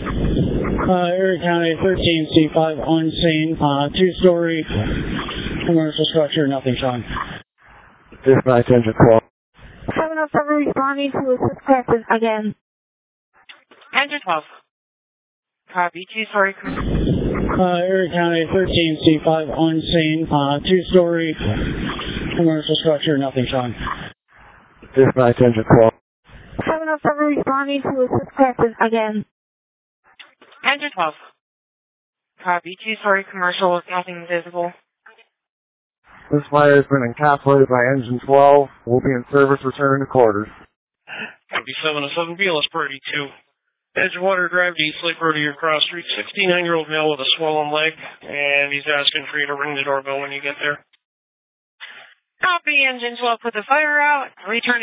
Erie County 13C5 on scene, two-story commercial structure, nothing showing. Dispatch engine 12. 707 responding to assist crisis again. Engine 12. Copy, two-story Erie County 13C5 on scene, two-story commercial structure, nothing showing. Dispatch engine 12. 707 responding to assist crisis again. Engine 12. Copy, two-story commercial with nothing visible. This fire has been encapsulated by engine 12. Will be in service return to quarters. Copy 707 BLS Birdie 2. Edgewater Drive, East Lake Rodeo Cross Street, 69-year-old male with a swollen leg, and he's asking for you to ring the doorbell when you get there. Copy, engine 12, put the fire out. Return